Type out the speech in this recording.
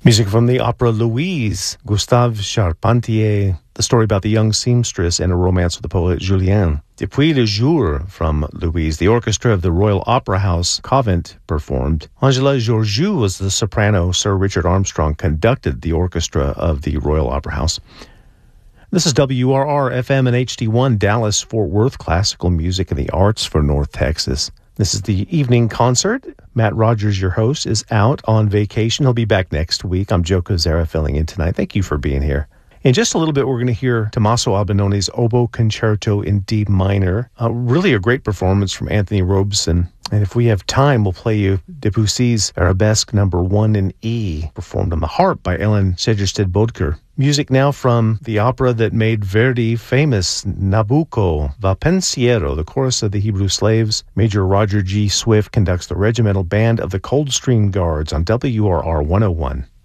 Music from the opera Louise, Gustave Charpentier, the story about the young seamstress and a romance with the poet Julien. Depuis le jour from Louise, the orchestra of the Royal Opera House Covent performed. Angela Georgiou was the soprano. Sir Richard Armstrong conducted the orchestra of the Royal Opera House. This is WRR FM and HD1 Dallas Fort Worth, classical music and the arts for North Texas. This is the evening concert. Matt Rogers, your host, is out on vacation. He'll be back next week. I'm Joe Kozera filling in tonight. Thank you for being here. In just a little bit, we're going to hear Tommaso Albinone's Oboe Concerto in D minor. Really a great performance from Anthony Robeson. And if we have time, we'll play you Debussy's Arabesque No. 1 in E, performed on the harp by Ellen Segerstedt-Bodker. Music now from the opera that made Verdi famous, Nabucco, Va Pensiero, the chorus of the Hebrew slaves. Major Roger G. Swift conducts the regimental band of the Coldstream Guards on WRR 101.